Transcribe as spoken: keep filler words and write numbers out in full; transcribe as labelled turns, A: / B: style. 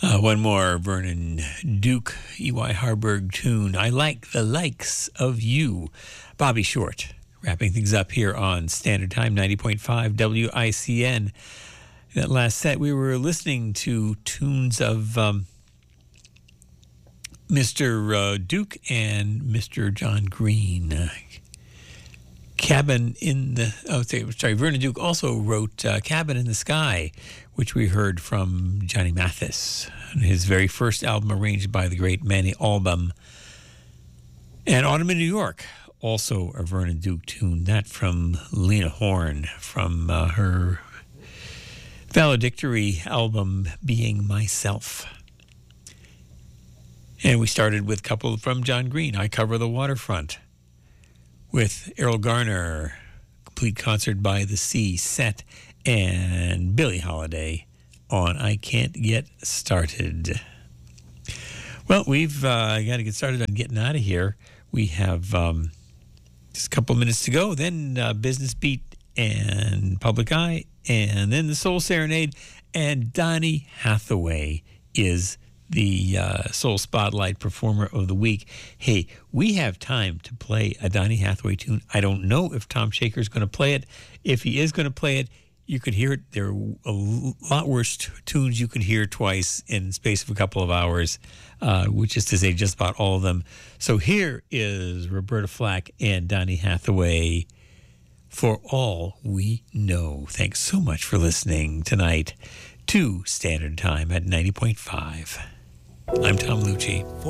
A: Uh, one more Vernon Duke, E Y. Harburg tune. I like the likes of you. Bobby Short, wrapping things up here on Standard Time, ninety point five W I C N. In that last set, we were listening to tunes of um, Mister Uh, Duke and Mister John Green. Uh, Cabin in the, oh, sorry, Vernon Duke also wrote uh, Cabin in the Sky, which we heard from Johnny Mathis, his very first album arranged by the great Manny Album. And Autumn in New York, also a Vernon Duke tune, that from Lena Horne, from uh, her valedictory album, Being Myself. And we started with a couple from John Green, I Cover the Waterfront, with Errol Garner, complete concert by the Sea set, and Billie Holiday on I Can't Get Started. Well, we've uh, got to get started on getting out of here. We have um, just a couple minutes to go, then uh, Business Beat and Public Eye, and then the Soul Serenade, and Donny Hathaway is the uh, Soul Spotlight Performer of the Week. Hey, we have time to play a Donny Hathaway tune. I don't know if Tom Shaker is going to play it. If he is going to play it, you could hear it. There are a lot worse t- tunes you could hear twice in the space of a couple of hours, uh, which is to say just about all of them. So here is Roberta Flack and Donny Hathaway, For All We Know. Thanks so much for listening tonight to Standard Time at ninety point five. I'm Tom Lucci.